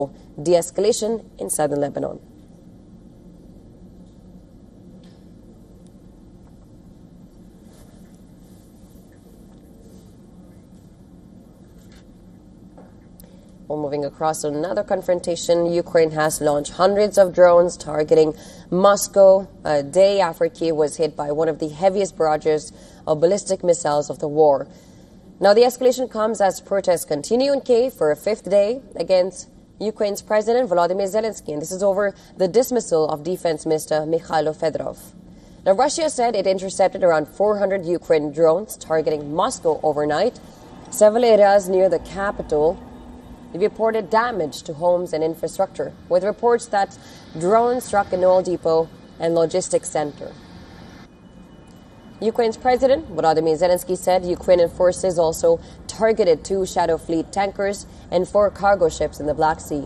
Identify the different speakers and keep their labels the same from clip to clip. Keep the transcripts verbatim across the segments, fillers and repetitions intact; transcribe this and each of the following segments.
Speaker 1: de-escalation in southern Lebanon. Well, moving across to another confrontation, Ukraine has launched hundreds of drones targeting Moscow a day after Kyiv was hit by one of the heaviest barrages of ballistic missiles of the war. Now, the escalation comes as protests continue in Kyiv for a fifth day against Ukraine's President Volodymyr Zelensky, and this is over the dismissal of Defense Minister Mikhailo Fedorov. Now, Russia said it intercepted around four hundred Ukrainian drones targeting Moscow overnight. Several areas near the capital reported damage to homes and infrastructure, with reports that drones struck an oil depot and logistics center. Ukraine's President Volodymyr Zelensky said Ukrainian forces also targeted two Shadow Fleet tankers and four cargo ships in the Black Sea.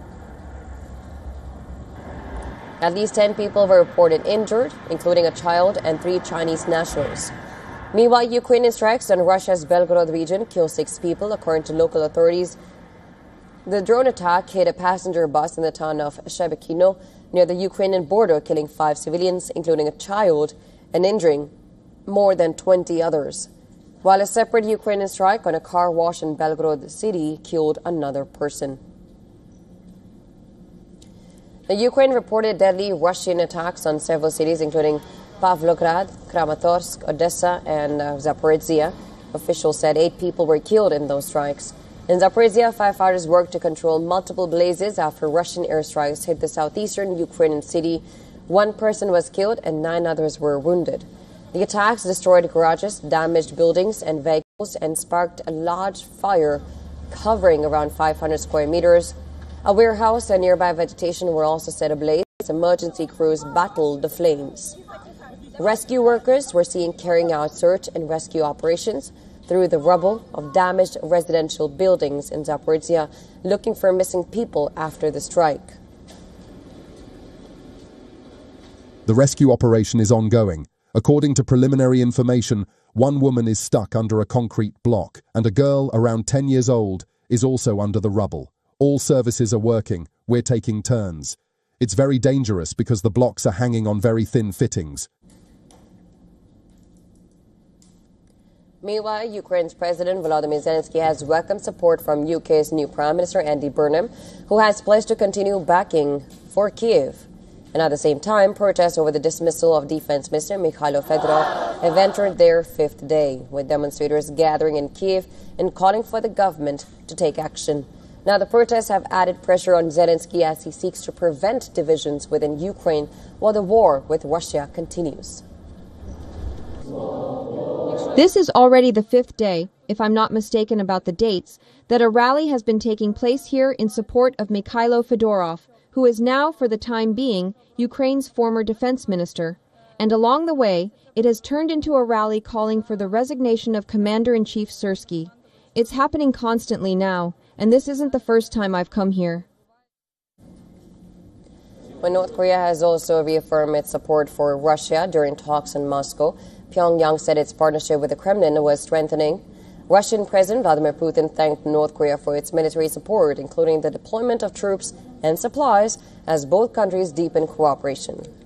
Speaker 1: At least ten people were reported injured, including a child and three Chinese nationals. Meanwhile, Ukrainian strikes on Russia's Belgorod region killed six people, according to local authorities. The drone attack hit a passenger bus in the town of Shebekino near the Ukrainian border, killing five civilians, including a child, and injuring more than twenty others, while a separate Ukrainian strike on a car wash in Belgorod city killed another person. The Ukraine reported deadly Russian attacks on several cities, including Pavlograd, Kramatorsk, Odessa, and uh, Zaporizhia. Officials said eight people were killed in those strikes. In Zaporizhia, firefighters worked to control multiple blazes after Russian airstrikes hit the southeastern Ukrainian city. One person was killed and nine others were wounded. The attacks destroyed garages, damaged buildings and vehicles, and sparked a large fire covering around five hundred square meters. A warehouse and nearby vegetation were also set ablaze. Emergency crews battled the flames. Rescue workers were seen carrying out search and rescue operations through the rubble of damaged residential buildings in Zaporizhia, looking for missing people after the strike.
Speaker 2: The rescue operation is ongoing. According to preliminary information, one woman is stuck under a concrete block, and a girl around ten years old is also under the rubble. All services are working. We're taking turns. It's very dangerous because the blocks are hanging on very thin fittings.
Speaker 1: Meanwhile, Ukraine's President Volodymyr Zelensky has welcomed support from U K's new Prime Minister Andy Burnham, who has pledged to continue backing for Kyiv. And at the same time, protests over the dismissal of Defense Minister Mikhailo Fedorov have entered their fifth day, with demonstrators gathering in Kyiv and calling for the government to take action. Now, the protests have added pressure on Zelensky as he seeks to prevent divisions within Ukraine while the war with Russia continues.
Speaker 3: This is already the fifth day, if I'm not mistaken about the dates, that a rally has been taking place here in support of Mikhailo Fedorov, who is now, for the time being, Ukraine's former defense minister. And along the way, it has turned into a rally calling for the resignation of Commander-in-Chief Syrskyi. It's happening constantly now, and this isn't the first time I've come here.
Speaker 1: When North Korea has also reaffirmed its support for Russia during talks in Moscow, Pyongyang said its partnership with the Kremlin was strengthening. Russian President Vladimir Putin thanked North Korea for its military support, including the deployment of troops and supplies, as both countries deepen cooperation.